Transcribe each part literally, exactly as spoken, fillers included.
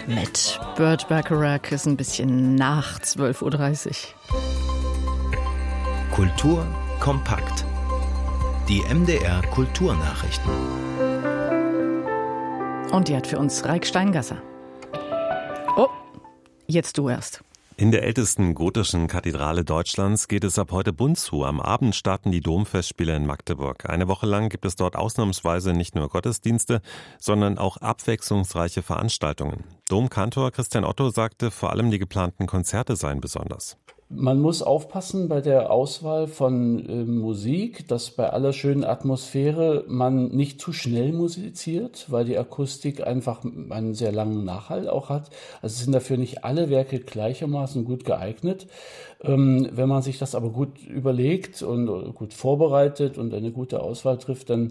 mit Burt Bacharach ist ein bisschen nach zwölf Uhr dreißig. Kultur kompakt. Die M D R Kulturnachrichten. Und die hat für uns Raik Steingasser. Oh, jetzt du erst. In der ältesten gotischen Kathedrale Deutschlands geht es ab heute bunt zu. Am Abend starten die Domfestspiele in Magdeburg. Eine Woche lang gibt es dort ausnahmsweise nicht nur Gottesdienste, sondern auch abwechslungsreiche Veranstaltungen. Domkantor Christian Otto sagte, vor allem die geplanten Konzerte seien besonders. Man muss aufpassen bei der Auswahl von äh, Musik, dass bei aller schönen Atmosphäre man nicht zu schnell musiziert, weil die Akustik einfach einen sehr langen Nachhall auch hat. Also sind dafür nicht alle Werke gleichermaßen gut geeignet. Ähm, wenn man sich das aber gut überlegt und gut vorbereitet und eine gute Auswahl trifft, dann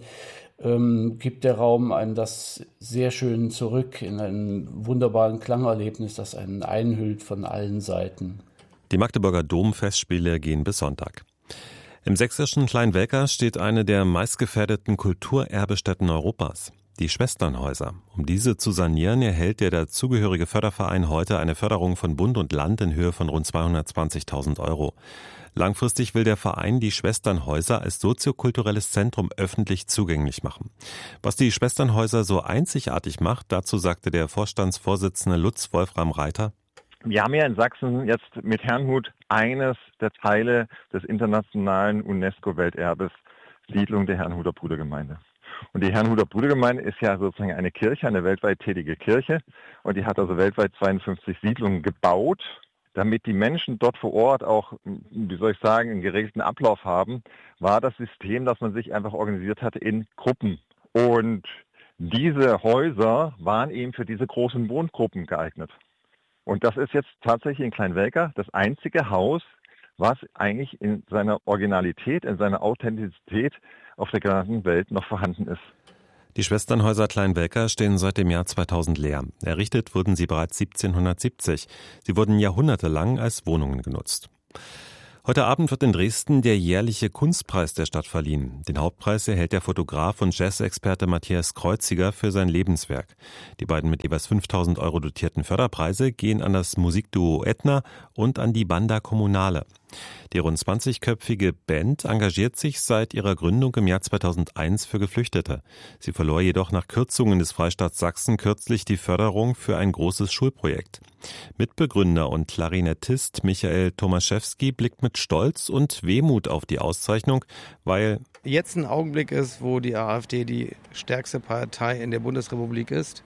ähm, gibt der Raum einem das sehr schön zurück in einem wunderbaren Klangerlebnis, das einen einhüllt von allen Seiten. Die Magdeburger Domfestspiele gehen bis Sonntag. Im sächsischen Kleinwelker steht eine der meistgefährdeten Kulturerbestätten Europas, die Schwesternhäuser. Um diese zu sanieren, erhält der dazugehörige Förderverein heute eine Förderung von Bund und Land in Höhe von rund zweihundertzwanzigtausend Euro. Langfristig will der Verein die Schwesternhäuser als soziokulturelles Zentrum öffentlich zugänglich machen. Was die Schwesternhäuser so einzigartig macht, dazu sagte der Vorstandsvorsitzende Lutz Wolfram Reiter: Wir haben ja in Sachsen jetzt mit Herrnhut eines der Teile des internationalen UNESCO-Welterbes, Siedlung der Herrnhuter Brudergemeinde. Und die Herrnhuter Brudergemeinde ist ja sozusagen eine Kirche, eine weltweit tätige Kirche. Und die hat also weltweit zweiundfünfzig Siedlungen gebaut, damit die Menschen dort vor Ort auch, wie soll ich sagen, einen geregelten Ablauf haben, war das System, dass man sich einfach organisiert hatte in Gruppen. Und diese Häuser waren eben für diese großen Wohngruppen geeignet. Und das ist jetzt tatsächlich in Kleinwelker das einzige Haus, was eigentlich in seiner Originalität, in seiner Authentizität auf der ganzen Welt noch vorhanden ist. Die Schwesternhäuser Kleinwelker stehen seit dem Jahr zweitausend leer. Errichtet wurden sie bereits siebzehnhundertsiebzig. Sie wurden jahrhundertelang als Wohnungen genutzt. Heute Abend wird in Dresden der jährliche Kunstpreis der Stadt verliehen. Den Hauptpreis erhält der Fotograf und Jazzexperte Matthias Kreuziger für sein Lebenswerk. Die beiden mit jeweils fünftausend Euro dotierten Förderpreise gehen an das Musikduo Ätna und an die Banda Kommunale. Die rund zwanzigköpfige Band engagiert sich seit ihrer Gründung im Jahr zweitausendeins für Geflüchtete. Sie verlor jedoch nach Kürzungen des Freistaats Sachsen kürzlich die Förderung für ein großes Schulprojekt. Mitbegründer und Klarinettist Michael Tomaszewski blickt mit Stolz und Wehmut auf die Auszeichnung, weil jetzt ein Augenblick ist, wo die AfD die stärkste Partei in der Bundesrepublik ist.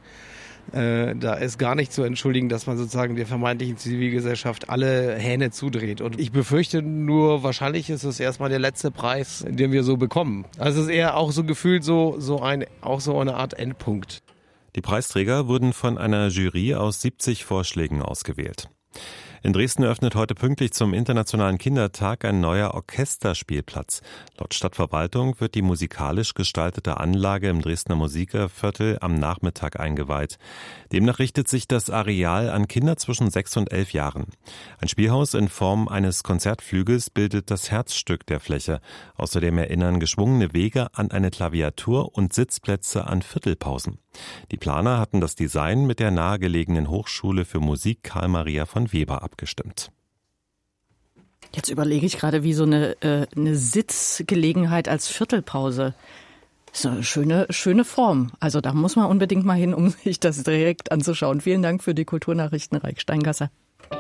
Äh, da ist gar nicht zu entschuldigen, dass man sozusagen der vermeintlichen Zivilgesellschaft alle Hähne zudreht. Und ich befürchte nur, wahrscheinlich ist es erstmal der letzte Preis, den wir so bekommen. Also es ist eher auch so gefühlt so, so ein, auch so eine Art Endpunkt. Die Preisträger wurden von einer Jury aus siebzig Vorschlägen ausgewählt. In Dresden eröffnet heute pünktlich zum Internationalen Kindertag ein neuer Orchesterspielplatz. Laut Stadtverwaltung wird die musikalisch gestaltete Anlage im Dresdner Musikerviertel am Nachmittag eingeweiht. Demnach richtet sich das Areal an Kinder zwischen sechs und elf Jahren. Ein Spielhaus in Form eines Konzertflügels bildet das Herzstück der Fläche. Außerdem erinnern geschwungene Wege an eine Klaviatur und Sitzplätze an Viertelpausen. Die Planer hatten das Design mit der nahegelegenen Hochschule für Musik Karl Maria von Weber abgestimmt. Jetzt überlege ich gerade, wie so eine, äh, eine Sitzgelegenheit als Viertelpause. So eine schöne, schöne Form. Also da muss man unbedingt mal hin, um sich das direkt anzuschauen. Vielen Dank für die Kulturnachrichten, Raik Steingasser.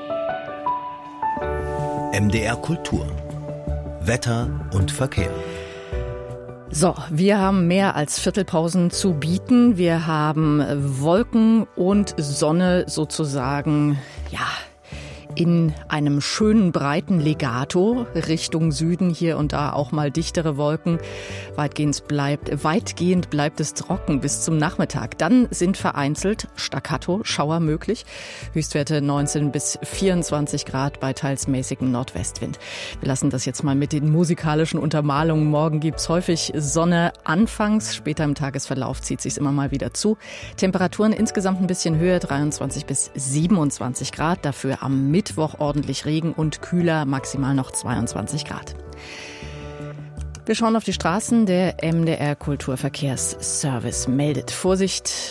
M D R Kultur. Wetter und Verkehr. So, wir haben mehr als Viertelpausen zu bieten. Wir haben Wolken und Sonne sozusagen, ja, in einem schönen breiten Legato Richtung Süden, hier und da auch mal dichtere Wolken. Weitgehend bleibt, weitgehend bleibt es trocken bis zum Nachmittag. Dann sind vereinzelt Staccato-Schauer möglich. Höchstwerte neunzehn bis vierundzwanzig Grad bei teils mäßigem Nordwestwind. Wir lassen das jetzt mal mit den musikalischen Untermalungen. Morgen gibt's häufig Sonne anfangs. Später im Tagesverlauf zieht sich's immer mal wieder zu. Temperaturen insgesamt ein bisschen höher, dreiundzwanzig bis siebenundzwanzig Grad. Dafür am Mittwoch ordentlich Regen und kühler, maximal noch zweiundzwanzig Grad. Wir schauen auf die Straßen. Der M D R Kulturverkehrsservice meldet Vorsicht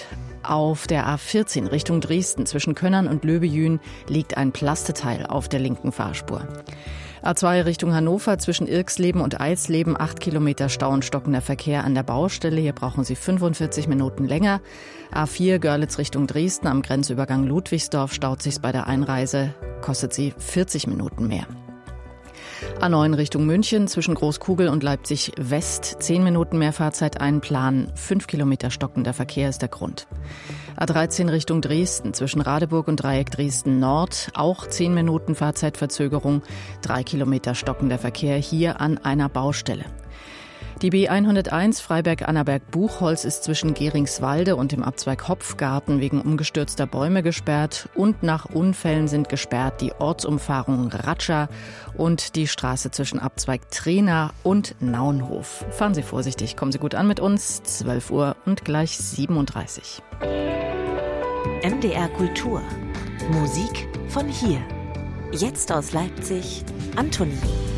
Auf der A vierzehn Richtung Dresden zwischen Könnern und Löbejün liegt ein Plasteteil auf der linken Fahrspur. A zwei Richtung Hannover zwischen Irxleben und Eisleben, acht Kilometer Stau und stockender Verkehr an der Baustelle. Hier brauchen Sie fünfundvierzig Minuten länger. A vier Görlitz Richtung Dresden am Grenzübergang Ludwigsdorf staut sich's bei der Einreise, kostet Sie vierzig Minuten mehr. A neun Richtung München zwischen Großkugel und Leipzig West, zehn Minuten mehr Fahrzeit einplanen, fünf Kilometer stockender Verkehr ist der Grund. A dreizehn Richtung Dresden zwischen Radeburg und Dreieck Dresden Nord, auch zehn Minuten Fahrzeitverzögerung, drei Kilometer stockender Verkehr hier an einer Baustelle. Die B hunderteins Freiberg-Annaberg-Buchholz ist zwischen Geringswalde und dem Abzweig Hopfgarten wegen umgestürzter Bäume gesperrt und nach Unfällen sind gesperrt die Ortsumfahrung Ratscha und die Straße zwischen Abzweig Trena und Naunhof. Fahren Sie vorsichtig, kommen Sie gut an mit uns, zwölf Uhr und gleich siebenunddreißig. M D R Kultur. Musik von hier. Jetzt aus Leipzig, Antonie.